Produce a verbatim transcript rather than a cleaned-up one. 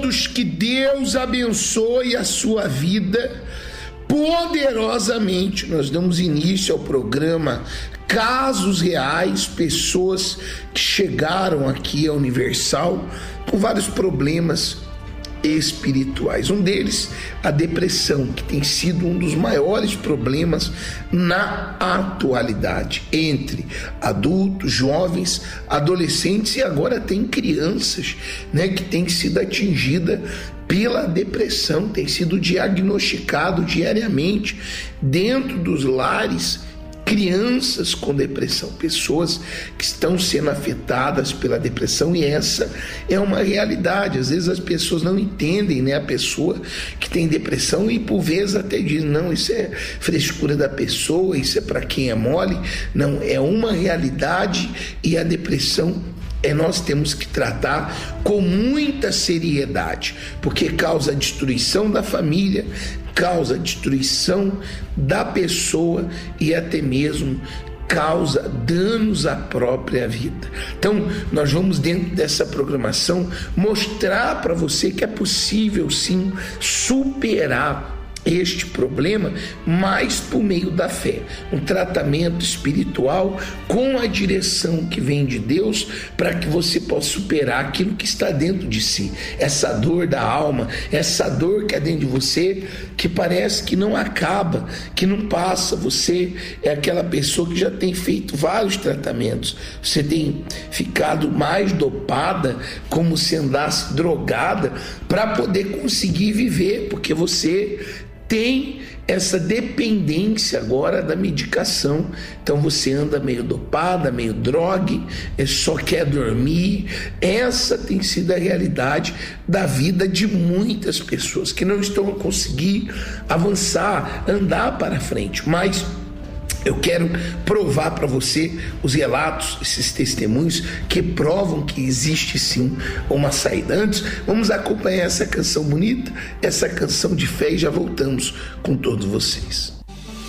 todos, que Deus abençoe a sua vida poderosamente. Nós damos início ao programa Casos Reais, pessoas que chegaram aqui à Universal com vários problemas espirituais. Um deles, a depressão, que tem sido um dos maiores problemas na atualidade entre adultos, jovens, adolescentes e agora tem crianças, né, que tem sido atingida pela depressão, tem sido diagnosticado diariamente dentro dos lares crianças com depressão, pessoas que estão sendo afetadas pela depressão, e essa é uma realidade. Às vezes as pessoas não entendem, né, a pessoa que tem depressão, e por vezes até dizem, não, isso é frescura da pessoa, isso é para quem é mole. Não, é uma realidade, e a depressão é, nós temos que tratar com muita seriedade, porque causa destruição da família, causa destruição da pessoa e até mesmo causa danos à própria vida. Então, nós vamos dentro dessa programação mostrar para você que é possível sim superar este problema, mas por meio da fé, um tratamento espiritual com a direção que vem de Deus, para que você possa superar aquilo que está dentro de si, essa dor da alma, essa dor que é dentro de você, que parece que não acaba, que não passa. Você é aquela pessoa que já tem feito vários tratamentos, você tem ficado mais dopada, como se andasse drogada, para poder conseguir viver, porque você tem essa dependência agora da medicação. Então você anda meio dopada, meio drogue, só quer dormir. Essa tem sido a realidade da vida de muitas pessoas que não estão a conseguir avançar, andar para frente. Mas eu quero provar para você os relatos, esses testemunhos que provam que existe sim uma saída. Antes, vamos acompanhar essa canção bonita, essa canção de fé, e já voltamos com todos vocês.